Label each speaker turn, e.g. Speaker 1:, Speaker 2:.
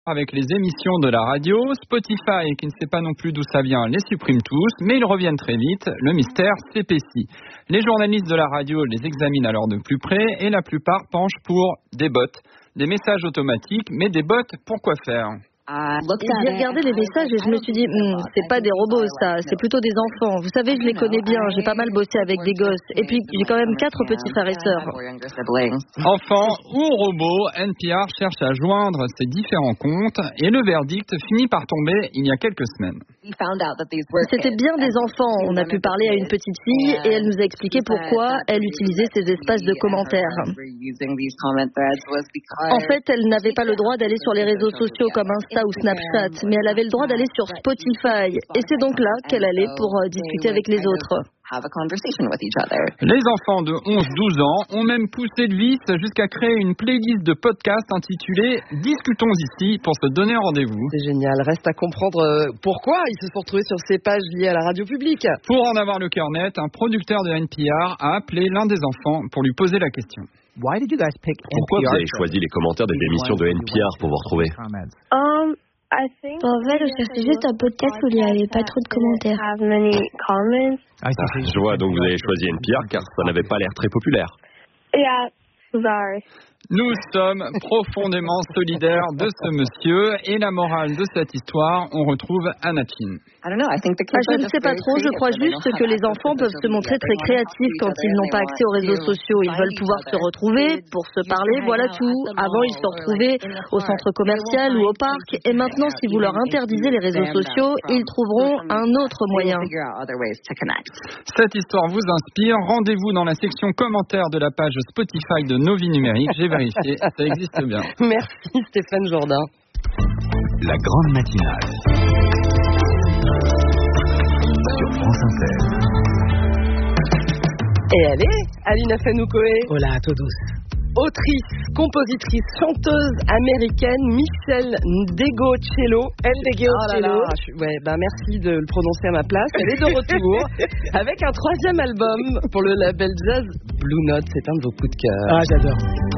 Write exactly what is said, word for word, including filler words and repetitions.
Speaker 1: Avec les émissions de la radio, Spotify, qui ne sait pas non plus d'où ça vient, les supprime tous, mais ils reviennent très vite, le mystère s'épaissit. Les journalistes de la radio les examinent alors de plus près et la plupart penchent pour des bots. Des messages automatiques, mais des bots, pour quoi faire ?
Speaker 2: J'ai regardé les messages et je me suis dit, hm, c'est pas des robots ça, c'est plutôt des enfants. Vous savez, je les connais bien, j'ai pas mal bossé avec des gosses. Et puis, j'ai quand même quatre petits frères et sœurs.
Speaker 1: Enfants ou robots, N P R cherche à joindre ces différents comptes et le verdict finit par tomber il y a quelques semaines.
Speaker 2: C'était bien des enfants. On a pu parler à une petite fille et elle nous a expliqué pourquoi elle utilisait ces espaces de commentaires. En fait, elle n'avait pas le droit d'aller sur les réseaux sociaux comme Insta ou Snapchat, mais elle avait le droit d'aller sur Spotify. Et c'est donc là qu'elle allait pour euh, discuter avec les autres.
Speaker 1: Les enfants de onze douze ans ont même poussé le vice jusqu'à créer une playlist de podcasts intitulée « Discutons ici » pour se donner rendez-vous.
Speaker 3: C'est génial. Reste à comprendre pourquoi ils se sont retrouvés sur ces pages liées à la radio publique.
Speaker 1: Pour en avoir le cœur net, un producteur de N P R a appelé l'un des enfants pour lui poser la question.
Speaker 4: Pourquoi vous avez choisi les commentaires des émissions de N P R pour vous retrouver?
Speaker 5: Um, I think
Speaker 6: En fait, je cherchais juste un podcast où il n'y avait pas trop de commentaires.
Speaker 5: have many comments.
Speaker 4: Ah, je vois, donc vous avez choisi N P R car ça n'avait pas l'air très populaire.
Speaker 5: Yeah, sorry.
Speaker 1: Nous sommes profondément solidaires de ce monsieur et la morale de cette histoire, on retrouve Anachin.
Speaker 2: Ah, je ne sais pas trop, je crois juste que les enfants peuvent se montrer très créatifs quand ils n'ont pas accès aux réseaux sociaux. Ils veulent pouvoir se retrouver pour se parler, voilà tout. Avant, ils se retrouvaient au centre commercial ou au parc. Et maintenant, si vous leur interdisez les réseaux sociaux, ils trouveront un autre moyen.
Speaker 1: Cette histoire vous inspire, rendez-vous dans la section commentaires de la page Spotify de Nos Vies Numériques. J'ai vérifié, ça existe bien.
Speaker 3: Merci Stéphane Jourdain.
Speaker 7: La grande matinale sur France Inter.
Speaker 3: Et elle est Alina Fenoukoé.
Speaker 8: Hola a todos.
Speaker 3: Autrice, compositrice, chanteuse américaine, Michelle Ndegeocello.
Speaker 2: Ndegeocello.
Speaker 3: Oh là là, ouais, bah merci de le prononcer à ma place. Elle est de retour avec un troisième album pour le label jazz Blue Note. C'est un de vos coups de cœur.
Speaker 8: Ah, j'adore.